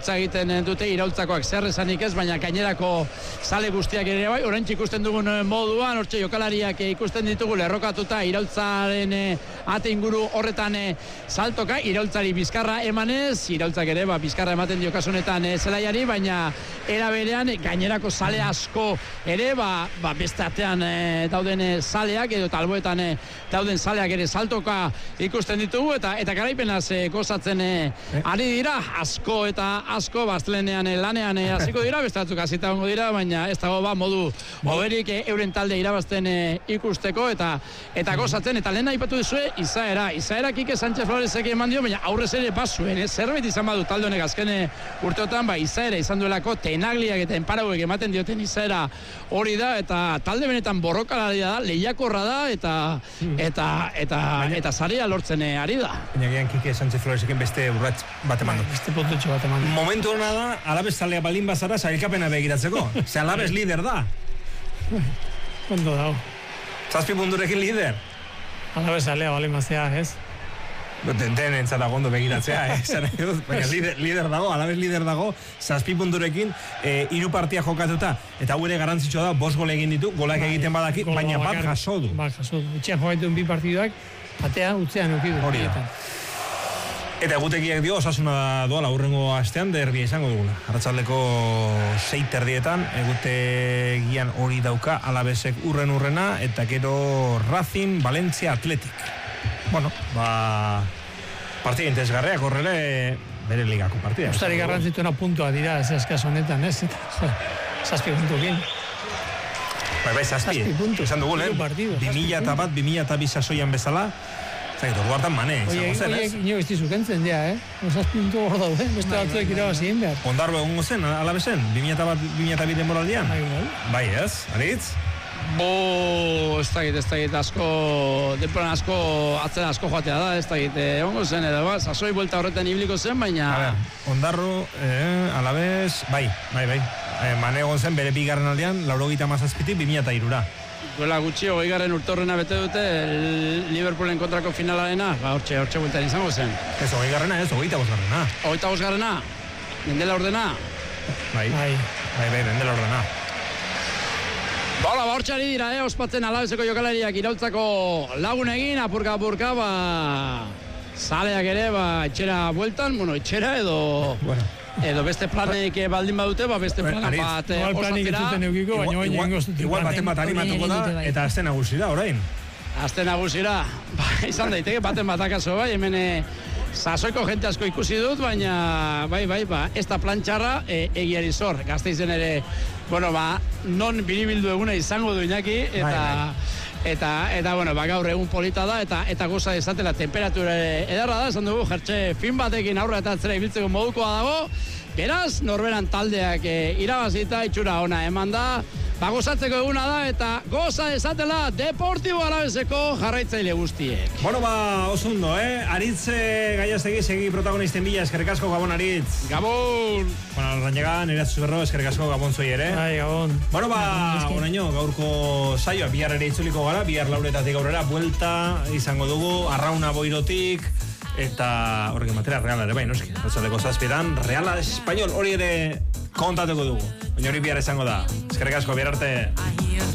bultza egiten dute iraultzakoak, zer esanik ez, baina gainerako zale guztiak ere bai, oraintxe ikusten dugun moduan, hortxe jokalariak ikusten ditugu lerrokatuta iraultzaren ate inguru horretan saltoka, iraultzari bizkarra emanez, iraultzak ere bizkarra ematen dio kasunetan zelaiari, baina era berean gainerako zale asko ere beste atean dauden zaleak edo talboetan dauden zaleak ere saltoka ikusten ditugu eta garaipenaz gozatzen ari dira, asko eta asko bastelenean lanean hasiko dira, beste batzuk hasita egongo dira, baina ez dago modu hoberik euren talde irabazten ikusteko eta gozatzen, eta lehen aipatu duzue Izaera Kike Sánchez Floresek eman dio, baina aurrez ere bazuen, zerbait izan badu talde honek azken urteotan, Izaera izan duelako Tenagliak eta Enparauek ematen dioten Izaera hori da, eta talde benetan borrokalaria da, lehiakorra da, eta saria lortzen ari da. Baina gian Kike Sánchez Floreseken beste urrats bat eman du. Beste pototxo bat eman du. Momentu hona da, Alabez zalea balin bazara, sailkapena begiratzeko. Ze Alabez lider da. Ondo dago. 7 punturekin lider. Alabez zalea balin bazea, ez? Den entzata gondo begiratzea, baina lider dago, Alabez lider dago, 7 punturekin, 3 partia jokatuta, eta hau ere garantzitsua da, 5 gol egin ditu, golak egiten badaki, baina bat jaso du. Etxean jokatu 2 partiduak, atea utzean eukidu. Hori da. Eta egutegiak dio, Osasuna doala urrengo astean, derbia izango dugula. Arratsaldeko 6:30, egutegian hori dauka, Alabezek urrena, eta gero Racing, Valencia, Athletic. Bueno, partida interesgarriak horrele bere ligako partida. Ustarik garrantzituena puntua dira, ez eskaz honetan, ez? 7 puntuekin. Bai, 7 puntu. Esan dugu, 2001-2002 sasoian bezala, zaitu, orduartan mane, izango zen, ez? Ino ez dizu kentzen, ja, 7 puntu hor daude, beste batzuek irabazien behar. Ondarro egongo zen, Alabezen, 2001-2002 denboraldian? Bai, ez? Aritz? Ez dakit, denporan asko, atzera asko joatea da, ez dakit, egongo zen edo, sasoi buelta horretan ibiliko zen, baina... Ondarro, Alabez, bai. Mane egon zen, bere bigarren aldean, 97-tik 2003-ra. Duela gutxi, 20. urte horrena bete dute, Liverpoolen kontrako finalarena, hortxe bueltan izango zen. Ez, 20. ez, 25. 25. Mendela ordena? Bai, Mendela ordena. Hortxe ari dira, ospatzen Alabezeko jokalariak iraultzako lagun egin, apurka, zaleak ere, etxera bueltan, etxera edo beste planek baldin badute, beste planak bat osatzera. Igual baten bat animatuko da, eta azte nagusi da, orain. Azte nagusira, izan daiteke baten bat akaso, hemen sasoiko jente asko ikusi dut, baina ez da plantxarra egiari zor. Gasteizen ere, non biribildu eguna izango du Iñaki, eta gaur egun polita da, eta goza dezatela temperatura ederra da, esan dugu, jertxe fin batekin aurra eta atzera ibiltzeko modukoa dago, beraz, norberan taldeak irabazita, itxura ona eman da, gozatzeko eguna da, eta goza dezatela Deportibo Alabezeko jarraitzaile guztiek. Oso ondo, Aritz Gaiaztegi segi protagonisten bila, eskerrik asko, Gabon Aritz. Gabon! Ranyegan, Eratzu Berro, eskerrik asko, Gabon zoi ere. Gabon. Onaino, gaurko saioa, bihar ere itzuliko gara, bihar lauretatik aurrera, buelta izango dugu, Arrauna Boirotik, eta horrekin batera, Reala ere bai, noski, Ratzaldeko 7:00, Reala Espainol hori ere kontatuko dugu. Baina hori bihar izango da. Eskerrik asko, bihar arte.